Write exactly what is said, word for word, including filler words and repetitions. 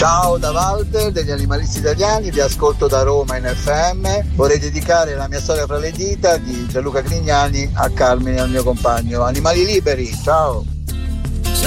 Ciao da Walter degli Animalisti Italiani, vi ascolto da Roma in F M. Vorrei dedicare la mia storia fra le dita di Gianluca Grignani a Carmine, al mio compagno. Animali liberi, ciao!